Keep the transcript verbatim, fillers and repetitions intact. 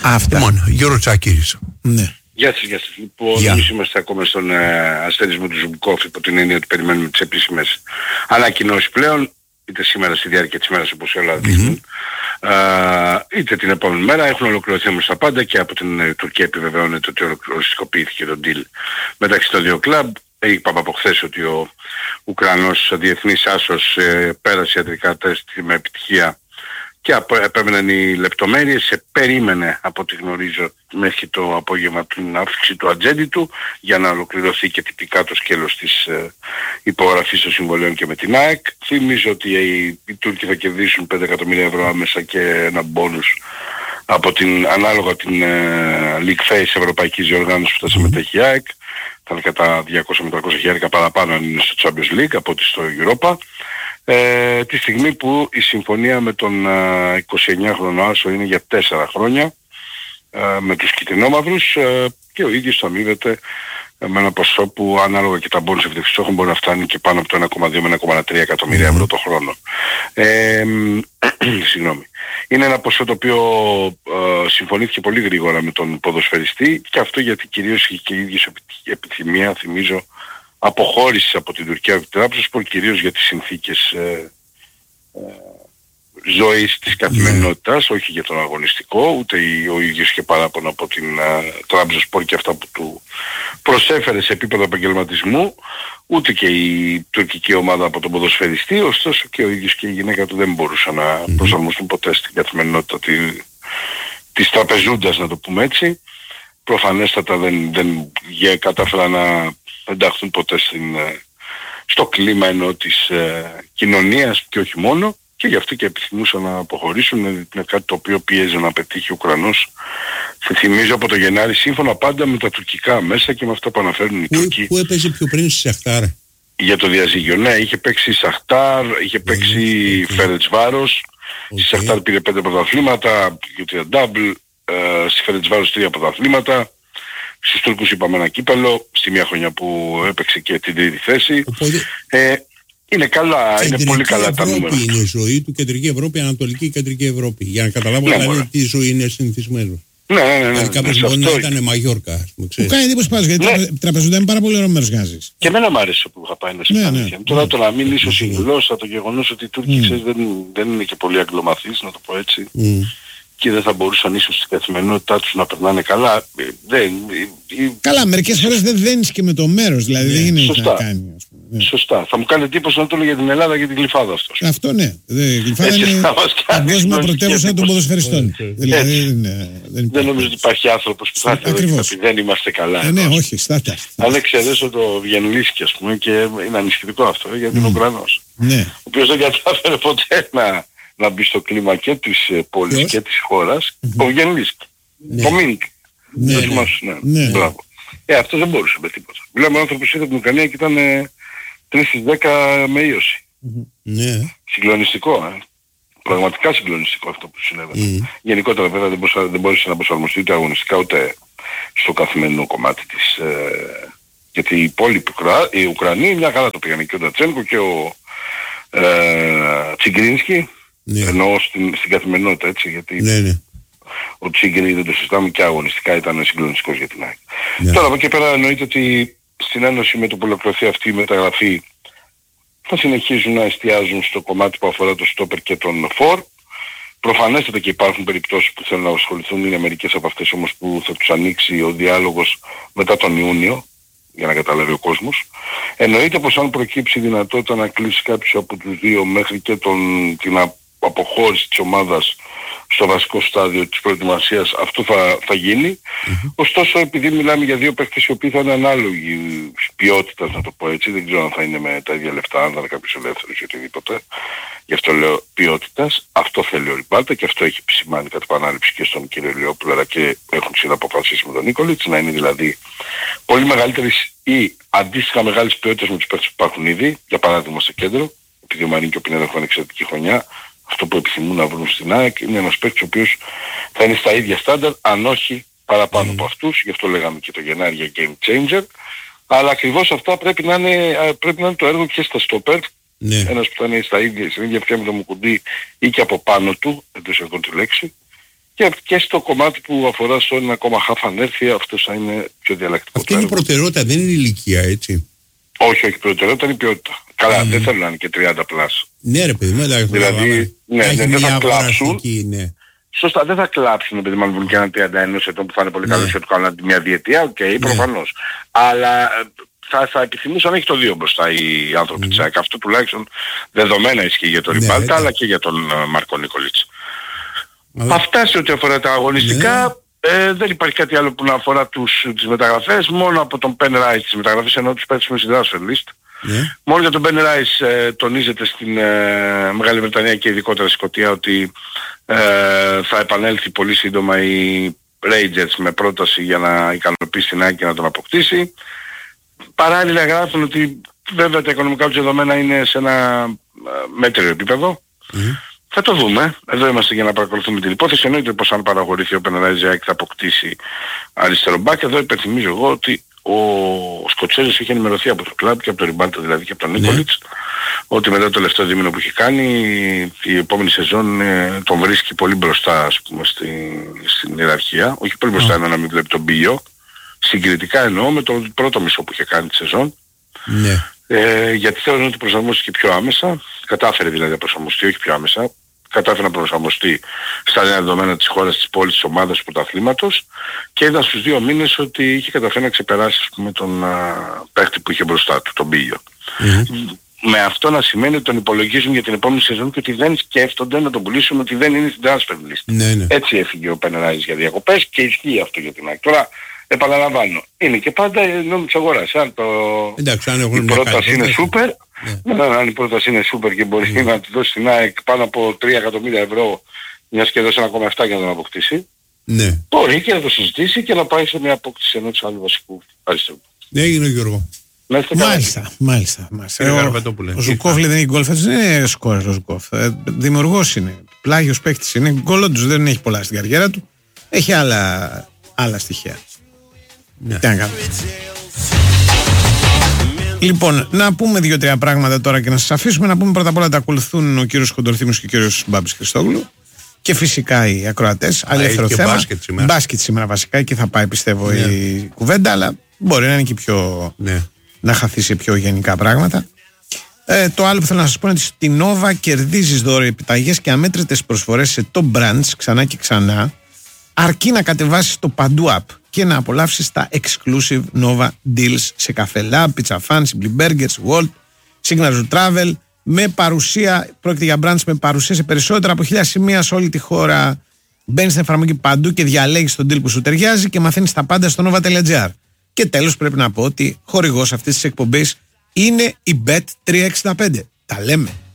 Αυτά. Μόνο, Γιώργο Τσάκης. Ναι. Γεια σας, γεια σας. Λοιπόν, Γεια. εμείς είμαστε ακόμα στον ε, αστερισμό του Ζουμπκόφ, υπό την έννοια ότι περιμένουμε τις επίσημες ανακοινώσεις πλέον, είτε σήμερα στη διάρκεια της ημέρας όπως όλα δείχνουν, mm-hmm. ε, είτε την επόμενη μέρα. Έχουν ολοκληρωθεί όμως τα πάντα και από την ε, Τουρκία επιβεβαιώνεται ότι οριστικοποιήθηκε το deal μεταξύ των δύο κλαμπ. Είπαμε από χθες ότι ο Ουκρανός διεθνής άσος ε, πέρασε ιατρικά τεστ με επιτυχία και επέμεναν οι λεπτομέρειες, περίμενε από ό,τι γνωρίζω μέχρι το απόγευμα την αύξηση του ατζέντη του για να ολοκληρωθεί και τυπικά το σκέλος της ε, υπογραφής των συμβολέων και με την ΑΕΚ. Θυμίζω ότι οι, οι Τούρκοι θα κερδίσουν πέντε εκατομμύρια ευρώ άμεσα και ένα μπόνους από την, ανάλογα την ε, League Phase Ευρωπαϊκής Διοργάνωσης που θα συμμετέχει η ΑΕΚ. Θα είναι κατά διακόσια με τριακόσια χιλιάρικα παραπάνω αν είναι στο Champions League από ό,τι στο Europa. Ε, τη στιγμή που η συμφωνία με τον ε, εικοσιεννιάχρονο Άσο είναι για τέσσερα χρόνια ε, με τους κυτρινόμαυρους ε, και ο ίδιος θα αμείβεται με ένα ποσό που ανάλογα και τα μπόνους επιτυχής στόχων μπορεί να φτάνει και πάνω από το ένα κόμμα δύο με ένα κόμμα τρία εκατομμύρια ευρώ το χρόνο. Ε, συγγνώμη. Είναι ένα ποσό το οποίο ε, συμφωνήθηκε πολύ γρήγορα με τον ποδοσφαιριστή και αυτό γιατί κυρίως είχε και η ίδια επιθυμία, θυμίζω, αποχώρηση από την Τουρκία Τράπεζα, κυρίως για τις συνθήκες ε, ε, ζωής της καθημερινότητας, όχι για τον αγωνιστικό, ούτε ο ίδιος και παράπονο από την uh, Τράπεζα Σπορ και αυτά που του προσέφερε σε επίπεδο επαγγελματισμού, ούτε και η τουρκική ομάδα από τον ποδοσφαιριστή, ωστόσο και ο ίδιος και η γυναίκα του δεν μπορούσαν να mm-hmm. προσαρμοστούν ποτέ στην καθημερινότητα τη, της τραπεζούντας, να το πούμε έτσι. Προφανέστατα δεν, δεν κατάφεραν να ενταχθούν ποτέ στην, στο κλίμα ενώ της ε, κοινωνίας και όχι μόνο. Και γι' αυτό και επιθυμούσαν να αποχωρήσουν. Είναι κάτι το οποίο πίεζε να πετύχει ο Ουκρανός. Θα θυμίζω από το Γενάρη σύμφωνα πάντα με τα τουρκικά μέσα και με αυτά που αναφέρουν οι Τούρκοι. Πού έπαιζε πιο πριν στη Σαχτάρ? Για το διαζύγιο. Ναι, είχε παίξει Σαχτάρ, είχε παίξει okay. Φερετσβάρος. Okay. Στη Σαχτάρ πήρε πέντε πρωταθλήματα, τρία double. Ε, στη Φερετσβάρος τρία πρωταθλήματα. Στους Τούρκους είπαμε ένα κύπελο, στη μια χρονιά που έπαιξε και την τρίτη θέση. Οπότε... Ε, Είναι καλά, κεντρική είναι πολύ καλά Ευρώπη τα νούμερα. Είναι η ζωή του, κεντρική Ευρώπη, ανατολική κεντρική Ευρώπη. Για να καταλάβω ναι, δηλαδή τι ζωή είναι συνηθισμένο. Ναι, ναι, ναι. Δηλαδή κάποιος μπορεί να ήταν Μαγιόρκα, ας πούμε. Μου κάνει εντύπωση πάντως, γιατί ναι. τραπεζούνται είναι πάρα πολύ ωραίο μέρος βγάζεις. Και εμένα μου άρεσε που είχα πάει να σε ναι, κάνει. ναι, Τώρα ναι. το να μην είσαι συγκλώσσα, το γεγονός ότι οι Τούρκοι mm. δεν, δεν είναι και πολύ αγγλομαθείς, να το πω έτσι. Mm. Και δεν θα μπορούσαν ίσως στην καθημερινότητά τους να περνάνε καλά. Δεν, καλά, μερικές φορές δεν δένεις και με το μέρος, δηλαδή δεν είναι να κάνει. Ας πούμε. Ναι. Σωστά. Θα μου κάνει εντύπωση να το λέει για την Ελλάδα και την Γλυφάδα αυτός. Αυτό ναι. Η Γλυφάδα είναι παγκόσμια πρωτεύουσα των ποδοσφαιριστών. Δηλαδή δεν νομίζω ότι υπάρχει άνθρωπος που θα ήθελε ότι δεν είμαστε καλά. Ναι, όχι, στάτα. Αν εξαιρέσω το Βιενλίσκι ας πούμε και είναι ανησυχητικό αυτό γιατί είναι Ουκρανός. Ο οποίος δεν κατάφερε ποτέ να να μπει στο κλίμα και της ε, πόλης yes. και της χώρας, mm-hmm. ο Βιενλίσκι, ναι. ο Μίνκ. Ναι, ναι, ναι. ναι. ναι. Μπράβο. Ε, αυτό δεν μπορούσε με τίποτα. Μιλάμε άνθρωπος ήρθε από την Ουκρανία και ήταν ε, τρεις στις δέκα με ίωση. Mm-hmm. Ναι. Συγκλονιστικό, ε. Πραγματικά συγκλονιστικό αυτό που συνέβαινε. Mm-hmm. Γενικότερα βέβαια δεν, μπορούσε, δεν μπορούσε να προσαρμοστεί ούτε αγωνιστικά ούτε στο καθημερινό κομμάτι της. Ε, γιατί οι υπόλοιποι οι Ουκρανοί μια χαρά το πήγανε και ο Ντατσένκο και ο ε, Τσιγκρίνσκι. Ναι. Εννοώ στην, στην καθημερινότητα έτσι γιατί ναι, ναι. ο Τσίγκρι δεν το συζητάμε και αγωνιστικά ήταν συγκλονιστικός για την ΑΕΚ. Ναι. Τώρα από εκεί πέρα εννοείται ότι στην Ένωση με το που ολοκληρωθεί αυτή η μεταγραφή θα συνεχίζουν να εστιάζουν στο κομμάτι που αφορά το στόπερ και τον φορ. Προφανέστατα και υπάρχουν περιπτώσεις που θέλουν να ασχοληθούν, είναι μερικές από αυτές όμως που θα τους ανοίξει ο διάλογος μετά τον Ιούνιο για να καταλάβει ο κόσμος. Εννοείται πως αν προκύψει η δυνατότητα να κλείσει κάποιος από τους δύο μέχρι και τον, την αποχώρηση της ομάδας στο βασικό στάδιο της προετοιμασίας, αυτό θα, θα γίνει. Mm-hmm. Ωστόσο, επειδή μιλάμε για δύο παίκτες οι οποίοι θα είναι ανάλογοι ποιότητας, να το πω έτσι, δεν ξέρω αν θα είναι με τα ίδια λεφτά, αν θα είναι κάποιος ελεύθερος ή οτιδήποτε. Γι' αυτό λέω ποιότητας. Αυτό θέλει ο Ριμπάλτα και αυτό έχει επισημάνει κατά επανάληψη και στον κύριο Λιόπουλο, αλλά και έχουν συναποφασίσει με τον Νίκολιτς, να είναι δηλαδή πολύ μεγαλύτερης ή αντίστοιχα μεγάλης ποιότητας με τους παίκτες που υπάρχουν ήδη, για παράδειγμα στο κέντρο, επειδή ο Μαρίνο και ο Πινέδα έχουν εξαιρετική χρονιά. Αυτό που επιθυμούν να βρουν στην ΑΕΚ είναι ένας παίκτης ο οποίος θα είναι στα ίδια στάνταρ, αν όχι παραπάνω mm. από αυτούς, γι' αυτό λέγαμε και το Γενάρη για game changer, αλλά ακριβώς αυτά πρέπει να είναι, πρέπει να είναι το έργο και στα στόπερ, ναι. ένας που θα είναι στα ίδια, στην ίδια αυτιά με το Μουκουντή ή και από πάνω του, εντός εγώ τη λέξη, Και, και στο κομμάτι που αφορά στο ένα ακόμα half αν έρθει, αυτός θα είναι πιο διαλλακτικό. Αυτή είναι η προτεραιότητα, δεν είναι η ηλικία, έτσι. Όχι, όχι, η προτεραιότητα είναι η ποιότητα. Καλά, mm. δεν θέλω να είναι και τριάντα πλάς. Ναι ρε παιδί, δηλαδή, δηλαδή ναι, ναι, δεν θα κλάψουν. Ναι. Σωστά, δεν θα κλάψουν επειδή μάλλον βγουν και ένα τριάντα ένα ετών που θα είναι πολύ ναι. καλός και του κάνουν μια διετία, οκ, okay, ναι. προφανώς. Αλλά θα, θα επιθυμούσαν να έχει το δύο μπροστά οι άνθρωποι mm. της ΑΕΚ. Αυτό τουλάχιστον δεδομένα ισχύει για τον ναι, Ριμπάλτα, αλλά και για τον uh, Μάρκο Νικολίτς. Αλλά... Αυτά σε ό,τι αφορά τα αγωνιστικά. Ναι. Ε, δεν υπάρχει κάτι άλλο που να αφορά τους, τις μεταγραφές, μόνο από τον Pen Rice τις μεταγραφές, ενώ τους παίξουμε στην transfer list. Yeah. Μόνο για τον Ben Rice ε, τονίζεται στην ε, Μεγάλη Βρετανία και ειδικότερα στη Σκωτία ότι ε, θα επανέλθει πολύ σύντομα η Rangers με πρόταση για να ικανοποιήσει την ΑΕΚ και να τον αποκτήσει. Παράλληλα γράφουν ότι βέβαια τα οικονομικά του δεδομένα είναι σε ένα ε, μέτριο επίπεδο. Mm. Θα το δούμε. Εδώ είμαστε για να παρακολουθούμε την υπόθεση. Εννοείται πως αν παραχωρηθεί ο Ben Rice θα αποκτήσει αριστερό μπακ. Εδώ υπενθυμίζω εγώ ότι ο Σκοτσέζος είχε ενημερωθεί από το κλαμπ και από τον Ριμπάλτα δηλαδή και από τον Νίκολιτς ναι. ότι μετά το τελευταίο δίμηνο που έχει κάνει η επόμενη σεζόν ε, τον βρίσκει πολύ μπροστά ας πούμε στη, στην ιεραρχία. Όχι πολύ μπροστά ενώ να μην βλέπει τον Μπίγιο. Συγκριτικά εννοώ με το πρώτο μισό που είχε κάνει τη σεζόν. Ναι. Ε, γιατί θέλω ότι προσαρμόστηκε πιο άμεσα. Κατάφερε δηλαδή να προσαρμοστεί, όχι πιο άμεσα. Κατάφερε να προσαρμοστεί στα νέα δεδομένα της χώρας, της πόλης, της ομάδας, του πρωταθλήματος και είδα στους δύο μήνες ότι είχε καταφέρει να ξεπεράσει με τον α, παίχτη που είχε μπροστά του, τον Μπίγιο. Mm-hmm. Με αυτό να σημαίνει ότι τον υπολογίζουν για την επόμενη σεζόν και ότι δεν σκέφτονται να τον πουλήσουν, ότι δεν είναι στην transfer list. Ναι, ναι. Έτσι έφυγε ο Pen Rice για διακοπές και ισχύει αυτό για την ΑΕΚ. Τώρα επαναλαμβάνω, είναι και πάντα νόμοι της αγοράς. Αν το... Εντάξει, αν η πρόταση είναι σούπερ, ναι. Ναι, αν η πρόταση είναι σούπερ και μπορεί ναι. να τη δώσει στην ΑΕΚ πάνω από τρία εκατομμύρια ευρώ, μιας και δώσει ένα κόμμα επτά για να τον αποκτήσει, ναι. μπορεί και να το συζητήσει και να πάει σε μια απόκτηση ενός άλλου βασικού αριστερού. Ναι, έγινε ο Γιώργο. Μάλιστα, μάλιστα. μάλιστα. Ε, ο, ο Ζουκόφ δεν είναι γκολ, δεν είναι σκόρερ ο Ζουκόφ. Ε, δημιουργός είναι, πλάγιος παίκτης είναι, γκολόντους δεν έχει πολλά στην καριέρα του, έχει άλλα, άλλα στοιχεία. Ναι. Τι να κάνουμε. Λοιπόν, να πούμε δύο-τρία πράγματα τώρα και να σας αφήσουμε. Να πούμε πρώτα απ' όλα ότι ακολουθούν ο κύριος Κοντορθήμος και ο κύριος Μπάμπης Χριστόγλου. Και φυσικά οι ακροατές. Ελεύθερο θέμα. Μπάσκετ σήμερα. Μπάσκετ σήμερα βασικά. Εκεί θα πάει πιστεύω ναι. η κουβέντα. Αλλά μπορεί να είναι και πιο. Ναι. να χαθεί σε πιο γενικά πράγματα. Ε, το άλλο που θέλω να σας πω είναι ότι στη Nova κερδίζεις δώρο επιταγές και αμέτρητες προσφορές σε top brands ξανά και ξανά. Αρκεί να κατεβάσεις το Παντού app και να απολαύσεις τα exclusive Nova deals σε καφέ Lab, Pizza Fan, Simply Burgers, Walt, Signature Travel, με παρουσία, πρόκειται για brands με παρουσία σε περισσότερα από χίλια σημεία σε όλη τη χώρα. Μπαίνεις στην εφαρμογή Παντού και διαλέγεις τον deal που σου ταιριάζει και μαθαίνεις τα πάντα στο nova τελεία gr. Και τέλος πρέπει να πω ότι χορηγός αυτής της εκπομπής είναι η μπετ τριακόσια εξήντα πέντε. Τα λέμε.